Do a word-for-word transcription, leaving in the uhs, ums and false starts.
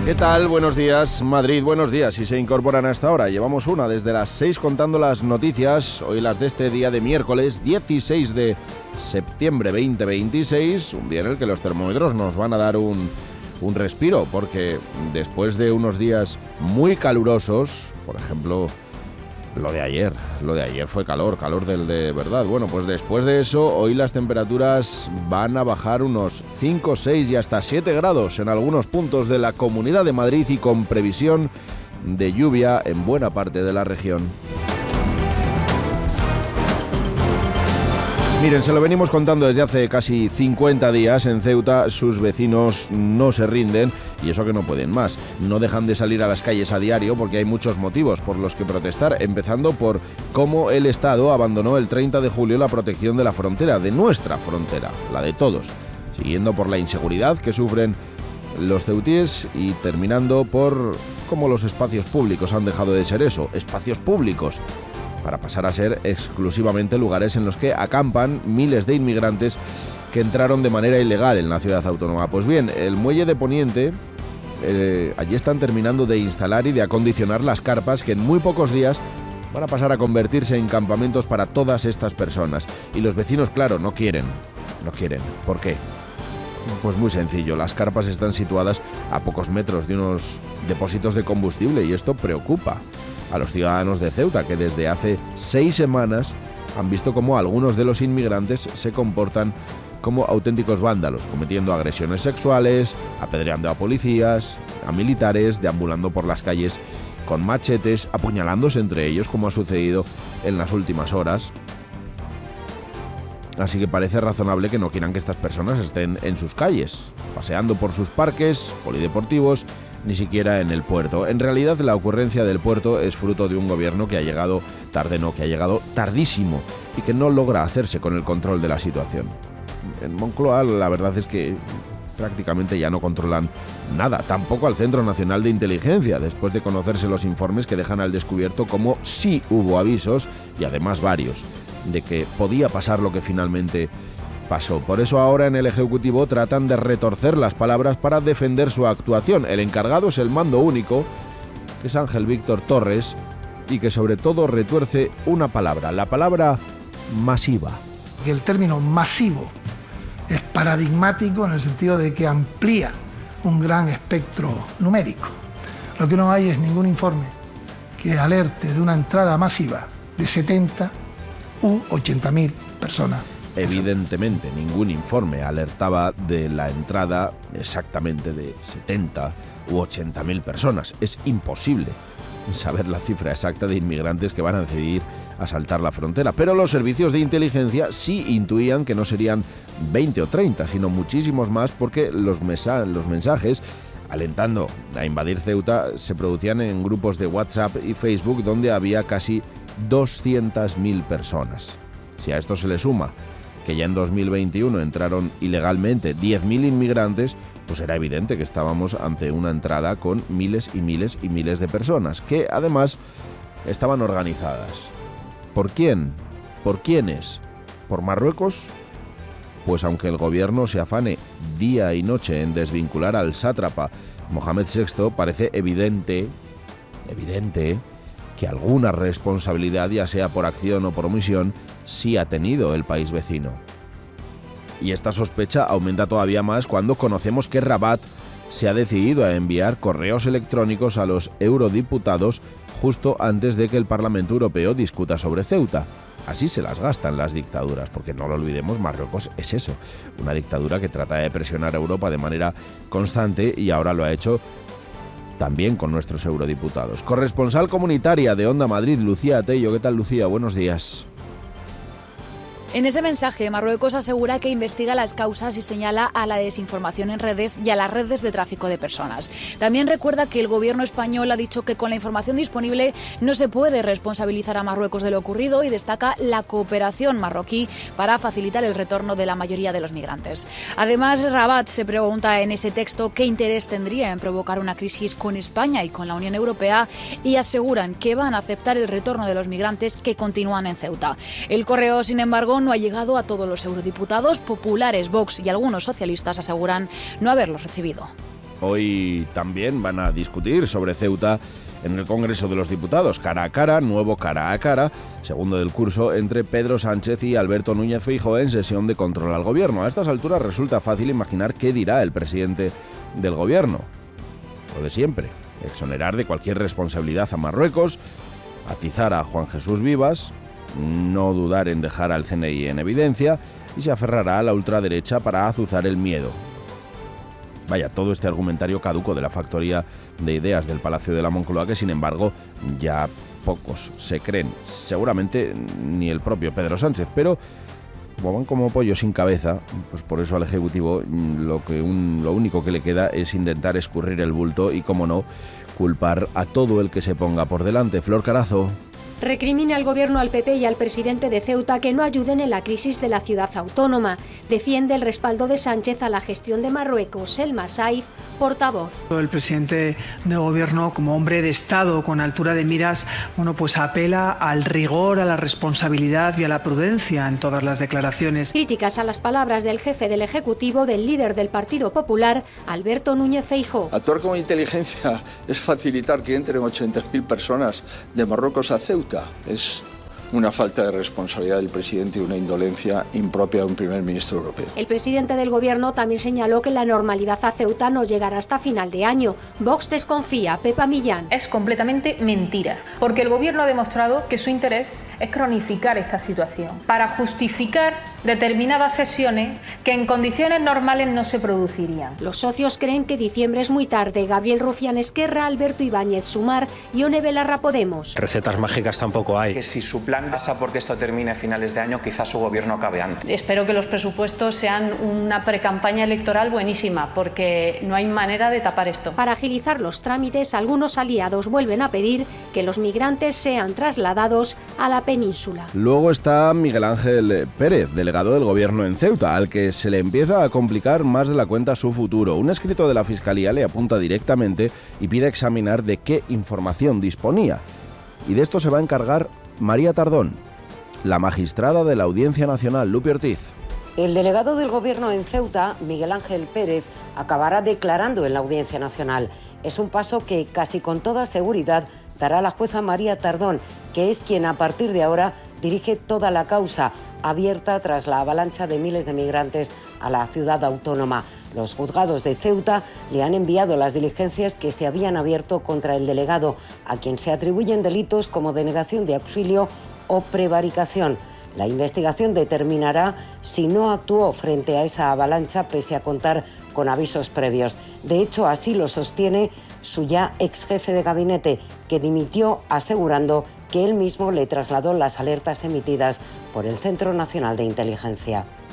¿Qué tal? Buenos días, Madrid, buenos días. Si se incorporan hasta ahora, llevamos una desde las seis contando las noticias, hoy las de este día de miércoles dieciséis de septiembre veinte veintiséis, un día en el que los termómetros nos van a dar un, un respiro, porque después de unos días muy calurosos, por ejemplo, lo de ayer, lo de ayer fue calor, calor del de verdad. Bueno, pues después de eso, hoy las temperaturas van a bajar unos cinco, seis y hasta siete grados en algunos puntos de la Comunidad de Madrid y con previsión de lluvia en buena parte de la región. Miren, se lo venimos contando desde hace casi cincuenta días. En Ceuta sus vecinos no se rinden y eso que no pueden más. No dejan de salir a las calles a diario porque hay muchos motivos por los que protestar, empezando por cómo el Estado abandonó el treinta de julio la protección de la frontera, de nuestra frontera, la de todos, siguiendo por la inseguridad que sufren los ceutíes y terminando por cómo los espacios públicos han dejado de ser eso, espacios públicos, para pasar a ser exclusivamente lugares en los que acampan miles de inmigrantes que entraron de manera ilegal en la ciudad autónoma. Pues bien, el muelle de Poniente, eh, allí están terminando de instalar y de acondicionar las carpas que en muy pocos días van a pasar a convertirse en campamentos para todas estas personas. Y los vecinos, claro, no quieren, no quieren. ¿Por qué? Pues muy sencillo, las carpas están situadas a pocos metros de unos depósitos de combustible y esto preocupa a los ciudadanos de Ceuta, que desde hace seis semanas han visto cómo algunos de los inmigrantes se comportan como auténticos vándalos, cometiendo agresiones sexuales, apedreando a policías, a militares, deambulando por las calles con machetes, apuñalándose entre ellos, como ha sucedido en las últimas horas. Así que parece razonable que no quieran que estas personas estén en sus calles, paseando por sus parques, polideportivos, ni siquiera en el puerto. En realidad, la ocurrencia del puerto es fruto de un gobierno que ha llegado tarde, no, que ha llegado tardísimo y que no logra hacerse con el control de la situación. En Moncloa, la verdad es que prácticamente ya no controlan nada, tampoco al Centro Nacional de Inteligencia, después de conocerse los informes que dejan al descubierto cómo sí hubo avisos, y además varios, de que podía pasar lo que finalmente pasó. Por eso ahora en el Ejecutivo tratan de retorcer las palabras para defender su actuación. El encargado es el mando único, que es Ángel Víctor Torres, y que sobre todo retuerce una palabra, la palabra masiva. El término masivo es paradigmático en el sentido de que amplía un gran espectro numérico. Lo que no hay es ningún informe que alerte de una entrada masiva de setenta u ochenta mil personas. Evidentemente, ningún informe alertaba de la entrada exactamente de setenta u ochenta mil personas. Es imposible saber la cifra exacta de inmigrantes que van a decidir asaltar la frontera, pero los servicios de inteligencia sí intuían que no serían veinte o treinta, sino muchísimos más, porque los, mesa- los mensajes alentando a invadir Ceuta se producían en grupos de WhatsApp y Facebook donde había casi doscientas mil personas. Si a esto se le suma que ya en dos mil veintiuno entraron ilegalmente diez mil inmigrantes, pues era evidente que estábamos ante una entrada con miles y miles y miles de personas, que además estaban organizadas. ¿Por quién? ¿Por quiénes? ¿Por Marruecos? Pues aunque el gobierno se afane día y noche en desvincular al sátrapa Mohamed sexto, parece evidente, evidente, que alguna responsabilidad, ya sea por acción o por omisión, sí ha tenido el país vecino. Y esta sospecha aumenta todavía más cuando conocemos que Rabat se ha decidido a enviar correos electrónicos a los eurodiputados justo antes de que el Parlamento Europeo discuta sobre Ceuta. Así se las gastan las dictaduras, porque no lo olvidemos, Marruecos es eso, una dictadura que trata de presionar a Europa de manera constante y ahora lo ha hecho también con nuestros eurodiputados. Corresponsal comunitaria de Onda Madrid, Lucía Tello. ¿Qué tal, Lucía? Buenos días. En ese mensaje, Marruecos asegura que investiga las causas y señala a la desinformación en redes y a las redes de tráfico de personas. También recuerda que el gobierno español ha dicho que con la información disponible no se puede responsabilizar a Marruecos de lo ocurrido y destaca la cooperación marroquí para facilitar el retorno de la mayoría de los migrantes. Además, Rabat se pregunta en ese texto qué interés tendría en provocar una crisis con España y con la Unión Europea y aseguran que van a aceptar el retorno de los migrantes que continúan en Ceuta. El correo, sin embargo, no ha llegado a todos los eurodiputados. Populares, Vox y algunos socialistas aseguran no haberlos recibido. Hoy también van a discutir sobre Ceuta en el Congreso de los Diputados, cara a cara, nuevo cara a cara, segundo del curso entre Pedro Sánchez y Alberto Núñez Feijóo en sesión de control al gobierno. A estas alturas resulta fácil imaginar qué dirá el presidente del gobierno. Lo de siempre, exonerar de cualquier responsabilidad a Marruecos, atizar a Juan Jesús Vivas, no dudar en dejar al C N I en evidencia y se aferrará a la ultraderecha para azuzar el miedo. Vaya, todo este argumentario caduco de la factoría de ideas del Palacio de la Moncloa que, sin embargo, ya pocos se creen. Seguramente ni el propio Pedro Sánchez, pero como van como pollo sin cabeza, pues por eso al Ejecutivo lo, que un, lo único que le queda es intentar escurrir el bulto y, como no, culpar a todo el que se ponga por delante. Flor Carazo. Recrimina al gobierno, al P P y al presidente de Ceuta que no ayuden en la crisis de la ciudad autónoma. Defiende el respaldo de Sánchez a la gestión de Marruecos. Selma Saiz, portavoz. El presidente de gobierno, como hombre de Estado con altura de miras, bueno, pues apela al rigor, a la responsabilidad y a la prudencia en todas las declaraciones. Críticas a las palabras del jefe del Ejecutivo, del líder del Partido Popular, Alberto Núñez Feijóo. Actuar con inteligencia es facilitar que entren ochenta mil personas de Marruecos a Ceuta. Es una falta de responsabilidad del presidente y una indolencia impropia de un primer ministro europeo. El presidente del gobierno también señaló que la normalidad a Ceuta no llegará hasta final de año. Vox desconfía. Pepa Millán. Es completamente mentira, porque el gobierno ha demostrado que su interés es cronificar esta situación para justificar determinadas cesiones que en condiciones normales no se producirían. Los socios creen que diciembre es muy tarde. Gabriel Rufián Esquerra, Alberto Ibáñez Sumar y Ione Belarra Podemos. Recetas mágicas tampoco hay. Que si su plan pasa porque esto termine a finales de año, quizás su gobierno acabe antes. Espero que los presupuestos sean una precampaña electoral buenísima, porque no hay manera de tapar esto. Para agilizar los trámites, algunos aliados vuelven a pedir que los migrantes sean trasladados a la península. Luego está Miguel Ángel Pérez, delegado del gobierno en Ceuta, al que se le empieza a complicar más de la cuenta su futuro. Un escrito de la Fiscalía le apunta directamente y pide examinar de qué información disponía. Y de esto se va a encargar María Tardón, la magistrada de la Audiencia Nacional. Lupi Ortiz. El delegado del Gobierno en Ceuta, Miguel Ángel Pérez, acabará declarando en la Audiencia Nacional. Es un paso que casi con toda seguridad dará la jueza María Tardón, que es quien a partir de ahora dirige toda la causa abierta tras la avalancha de miles de migrantes a la ciudad autónoma. Los juzgados de Ceuta le han enviado las diligencias que se habían abierto contra el delegado, a quien se atribuyen delitos como denegación de auxilio o prevaricación. La investigación determinará si no actuó frente a esa avalancha pese a contar con avisos previos. De hecho, así lo sostiene su ya ex jefe de gabinete, que dimitió asegurando que él mismo le trasladó las alertas emitidas por el Centro Nacional de Inteligencia.